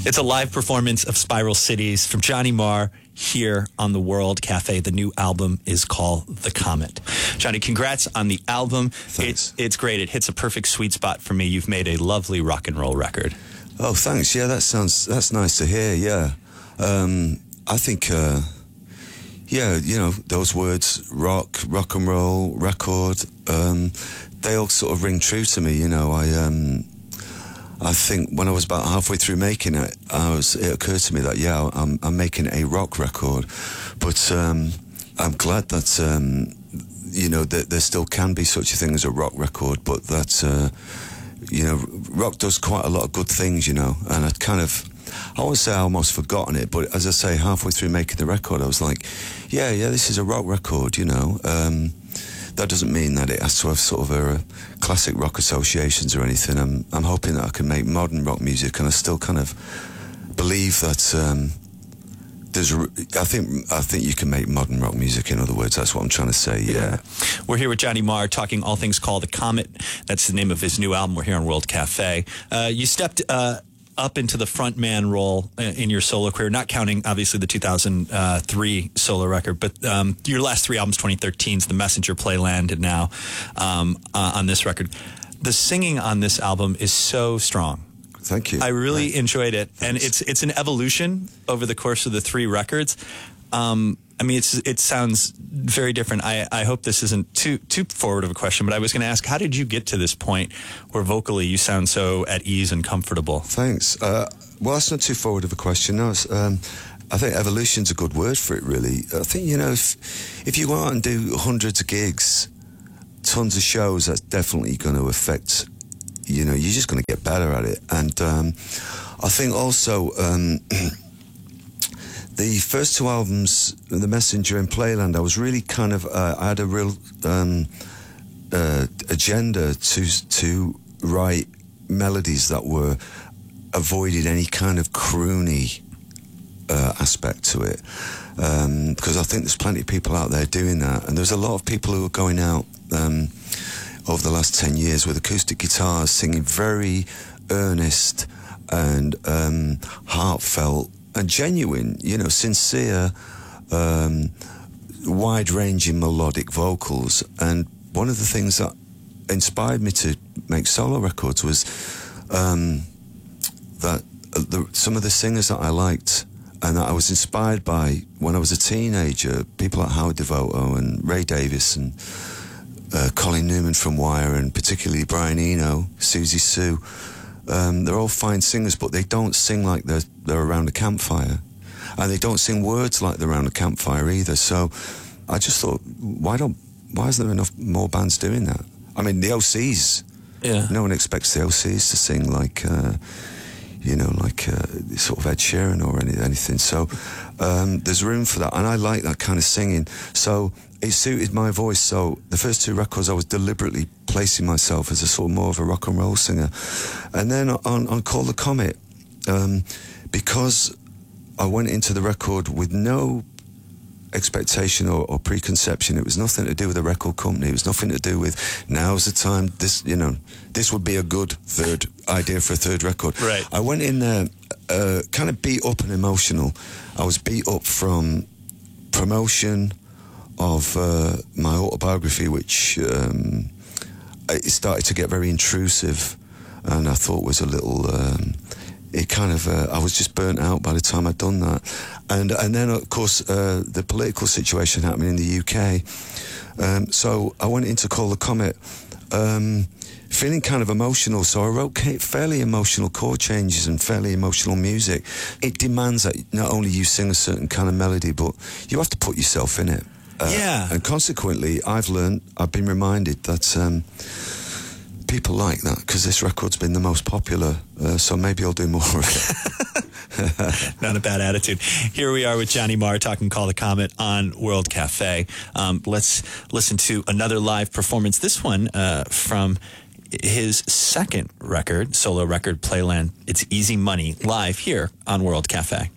It's a live performance of Spiral Cities from Johnny Marr here on the World Cafe. The new album is called The Comet. Johnny, congrats on the album. Thanks. It's great. It hits a perfect sweet spot for me. You've made a lovely rock and roll record. Oh, thanks. Yeah, that's nice to hear. Yeah. I think, yeah, you know, those words, rock and roll, record, they all sort of ring true to me. You know, I think when I was about halfway through making it, it occurred to me that, yeah, I'm making a rock record. But I'm glad that, you know, that there still can be such a thing as a rock record, but that, you know, rock does quite a lot of good things, you know, and I won't say I almost forgotten it, but as I say, halfway through making the record, I was like, yeah, this is a rock record, you know. That doesn't mean that it has to have sort of a classic rock associations or anything. I'm hoping that I can make modern rock music, and I still kind of believe that I think you can make modern rock music. In other words, that's what I'm trying to say. Yeah. We're here with Johnny Marr talking all things called The Comet. That's the name of his new album. We're here on World Cafe. You stepped up into the frontman role in your solo career, not counting, obviously, the 2003 solo record, but your last three albums, 2013's The Messenger, Playland, and now on this record. The singing on this album is so strong. Thank you. I really enjoyed it. Thanks. And it's an evolution over the course of the three records. I mean, it sounds very different. I hope this isn't too forward of a question, but I was going to ask, how did you get to this point where vocally you sound so at ease and comfortable? Thanks. Well, that's not too forward of a question. No, I think evolution's a good word for it, really. I think, you know, if you go out and do hundreds of gigs, tons of shows, that's definitely going to affect, you know, you're just going to get better at it. And I think also the first two albums, The Messenger and Playland, I was really kind of, I had a real agenda to write melodies that were avoided any kind of croony aspect to it. Because I think there's plenty of people out there doing that. And there's a lot of people who are going out over the last 10 years with acoustic guitars singing very earnest and heartfelt and genuine, you know, sincere, wide-ranging melodic vocals. And one of the things that inspired me to make solo records was that some of the singers that I liked and that I was inspired by when I was a teenager, people like Howard Devoto and Ray Davis and Colin Newman from Wire, and particularly Brian Eno, Susie Sue. They're all fine singers, but they don't sing like they're around a campfire. And they don't sing words like they're around a campfire either. So I just thought, why isn't there enough more bands doing that? I mean, the OCs, no one expects the OCs to sing like, you know, like sort of Ed Sheeran or anything. So there's room for that. And I like that kind of singing. So it suited my voice. So the first two records, I was deliberately placing myself as a sort of more of a rock and roll singer. And then on Call the Comet, because I went into the record with no expectation or preconception. It was nothing to do with a record company. It was nothing to do with now's the time. This, you know, this would be a good third idea for a third record. Right. I went in there kind of beat up and emotional. I was beat up from promotion of my autobiography, which it started to get very intrusive, and I thought was a little. It kind of, I was just burnt out by the time I'd done that. And then, of course, the political situation happening in the UK. So I went in to Call the Comet, feeling kind of emotional. So I wrote fairly emotional chord changes and fairly emotional music. It demands that not only you sing a certain kind of melody, but you have to put yourself in it. And consequently, I've been reminded that people like that, because this record's been the most popular, so maybe I'll do more of it. Not a bad attitude. Here we are with Johnny Marr talking Call the Comet on World Cafe. Let's listen to another live performance, this one from his second record, solo record, Playland. It's Easy Money, live here on World Cafe.